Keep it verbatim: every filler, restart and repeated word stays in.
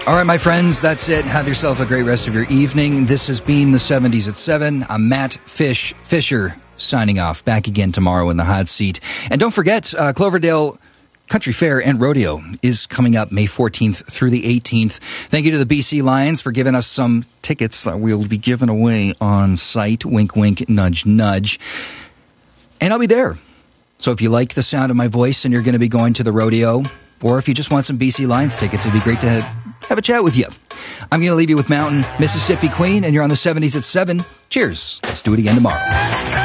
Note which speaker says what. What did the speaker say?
Speaker 1: All right, my friends, that's it. Have yourself a great rest of your evening. This has been the seventies at seven. I'm Matt Fish Fisher signing off. Back again tomorrow in the hot seat. And don't forget, uh, Cloverdale Country Fair and Rodeo is coming up May fourteenth through the eighteenth. Thank you to the B C Lions for giving us some tickets that we'll be giving away on site. Wink, wink, nudge, nudge. And I'll be there. So if you like the sound of my voice and you're going to be going to the rodeo, or if you just want some B C Lions tickets, it'd be great to have a chat with you. I'm going to leave you with Mountain Mississippi Queen, and you're on the seventies at seven. Cheers. Let's do it again tomorrow.